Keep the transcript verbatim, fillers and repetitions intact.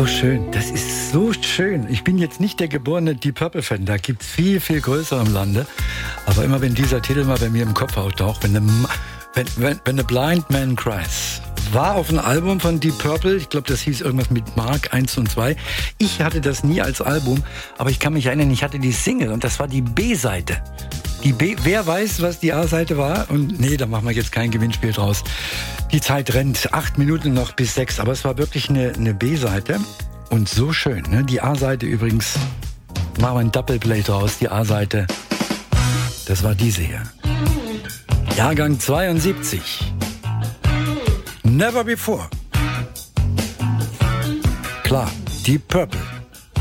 so schön. Das ist so schön. Ich bin jetzt nicht der geborene Deep Purple-Fan. Da gibt es viel, viel größer im Lande. Aber immer wenn dieser Titel mal bei mir im Kopf auftaucht, wenn eine, wenn, wenn, wenn a Blind Man Cries, war auf einem Album von Deep Purple. Ich glaube, das hieß irgendwas mit Mark eins und zwei. Ich hatte das nie als Album, aber ich kann mich erinnern, ich hatte die Single und das war die B-Seite. Die B, wer weiß, was die A-Seite war? Und nee, da machen wir jetzt kein Gewinnspiel draus. Die Zeit rennt, acht Minuten noch bis sechs, aber es war wirklich eine, eine B-Seite und so schön. Ne? Die A-Seite übrigens, machen wir ein Doubleplay draus, die A-Seite, das war diese hier. Jahrgang zweiundsiebzig. Never Before. Klar, Deep Purple.